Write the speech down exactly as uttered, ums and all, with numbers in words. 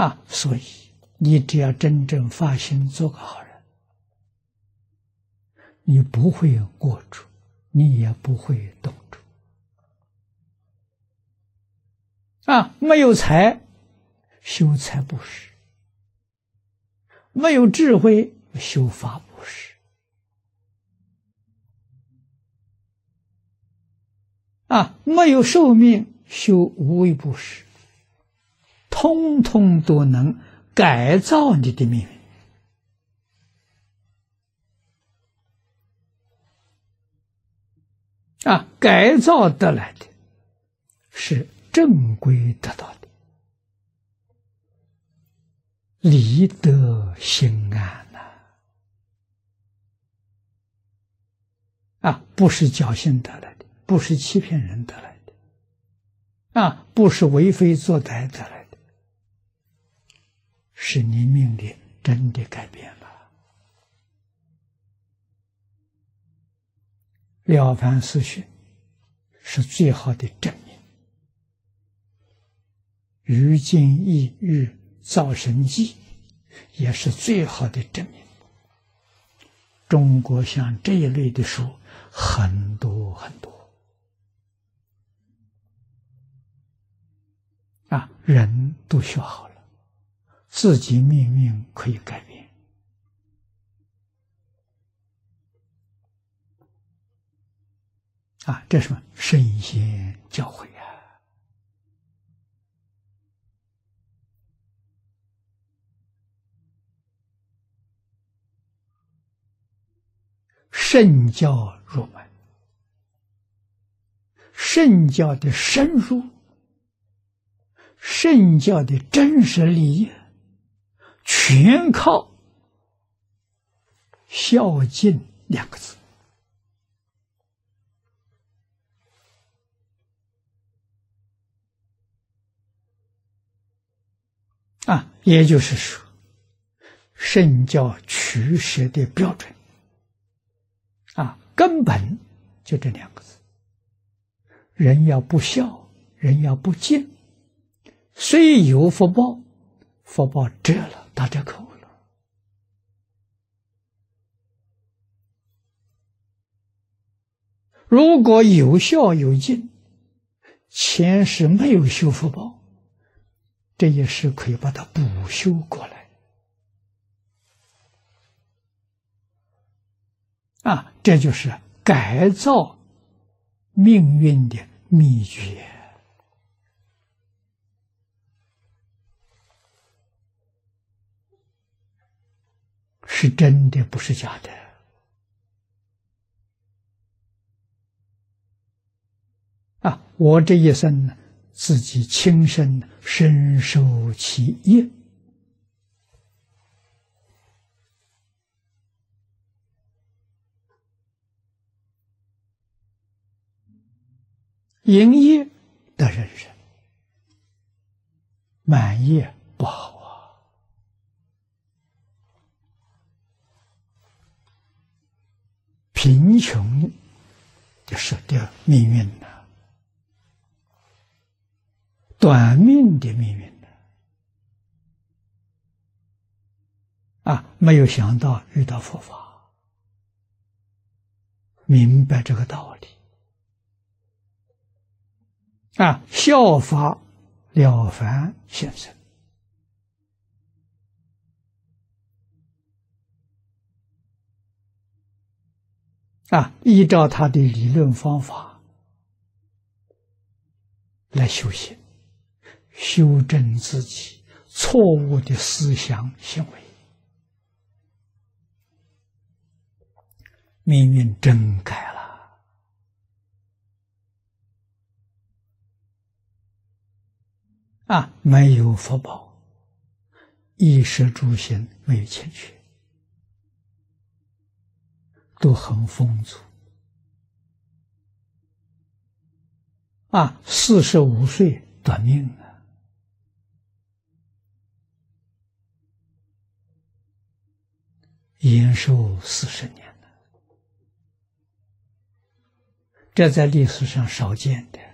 啊，所以你只要真正发心做个好人，你不会过主，你也不会动主。啊，没有财，修财布施；没有智慧，修法布施。啊，没有寿命，修无为布施，通通都能改造你的命运。啊，改造得来的是正规得到的，理得心安呐！啊，不是侥幸得来的，不是欺骗人得来的，啊，不是为非作歹得来的，是你命里真的改变了。了凡四训是最好的证明，于今意欲造神迹也是最好的证明。中国像这一类的书很多很多啊，人都学好了，自己命运可以改变。啊，这是什么？圣贤教诲啊！圣教入门，圣教的深入，圣教的真实利益，全靠孝敬两个字。啊，也就是说，圣教取舍的标准，啊，根本就这两个字：人要不孝，人要不敬，虽有福报，福报折了，打折扣了。如果有孝有敬，前世没有修福报，这也是可以把它补修过来啊！这就是改造命运的秘诀，是真的，不是假的啊！我这一生呢，自己亲身深受其业，营业得人人，满业不好啊。贫穷就是的命运呐、啊，短命的命运呢？啊，没有想到遇到佛法，明白这个道理，啊，效法了凡先生，啊，依照他的理论方法来修行。修正自己错误的思想行为，命运真改了啊！没有福报，衣食住行没有欠缺，都很丰足啊！四十五岁短命了。延寿四十年了，这在历史上少见的。